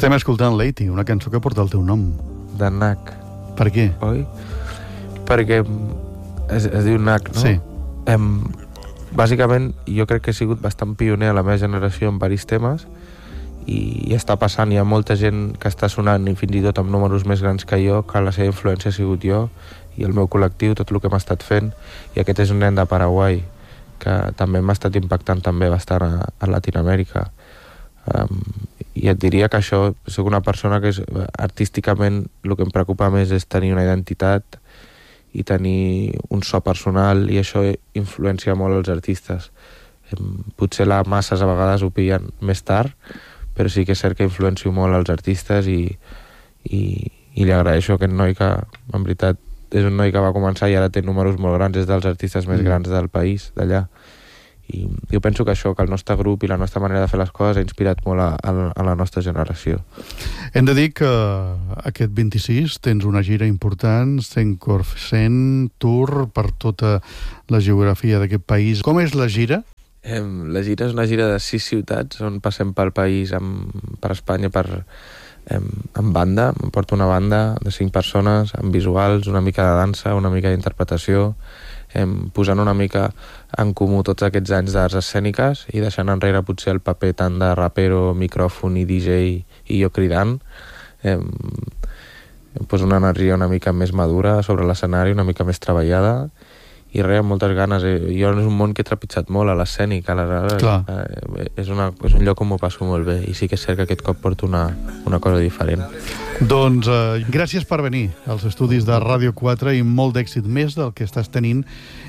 Estem escoltant Lady, una cançó que porta el teu nom. De Nac. Per què? Oi? Perquè es diu Nac, no? Sí. Bàsicament, jo crec que he sigut bastant pioner a la meva generació en diversos temes i està passant, hi ha molta gent que està sonant i fins i tot amb números més grans que jo, que la seva influència ha sigut jo i el meu col·lectiu, tot el que hem estat fent, i aquest és un nen de Paraguai que també m'ha estat impactant també bastant a Latinoamèrica. I et diria que això, soc una persona que artísticament el que em preocupa més és tenir una identitat i tenir un so personal, i això influencia molt els artistes. Potser les masses a vegades ho pillen més tard, però sí que és cert que influencio molt els artistes i li agraeixo a aquest noi que, en veritat, és un noi que va començar i ara té números molt grans, és dels artistes més grans del país, d'allà. I jo penso que això, que el nostre grup i la nostra manera de fer les coses ha inspirat molt a la nostra generació. Hem de dir que aquest 26 tens una gira important, 100% tour per tota la geografia d'aquest país. Com és la gira? La gira és una gira de 6 ciutats on passem pel país, per Espanya, en banda. Em porto una banda de 5 persones, amb visuals, una mica de dansa, una mica d'interpretació, posant una mica en comú tots aquests anys d'arts escèniques i deixant enrere potser el paper tant de rapero, micròfon i DJ i jo cridant. Em poso una energia una mica més madura sobre l'escenari, una mica més treballada, i res, amb moltes ganes. Jo és un món que he trepitjat molt a l'escènic, aleshores és un lloc on m'ho passo molt bé, i sí que és cert que aquest cop porto una cosa diferent. Doncs gràcies per venir als estudis de Ràdio 4 i molt d'èxit més del que estàs tenint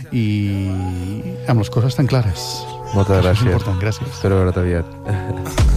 i amb les coses tan clares. Moltes gràcies. És important, gràcies. Espero veure't aviat.